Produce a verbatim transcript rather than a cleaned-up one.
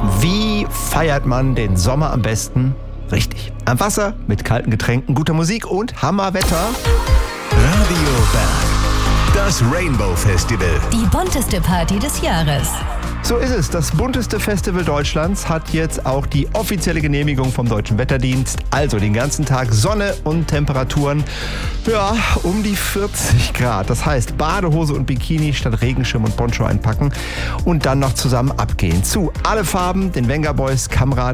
Wie feiert man den Sommer am besten? Richtig. Am Wasser, mit kalten Getränken, guter Musik und Hammerwetter. Radio Berg. Das Rainbow Festival. Die bunteste Party des Jahres. So ist es. Das bunteste Festival Deutschlands hat jetzt auch die offizielle Genehmigung vom Deutschen Wetterdienst. Also den ganzen Tag Sonne und Temperaturen, ja, um die vierzig Grad. Das heißt, Badehose und Bikini statt Regenschirm und Poncho einpacken und dann noch zusammen abgehen. Zu alle Farben, den Venga Boys, Kamrad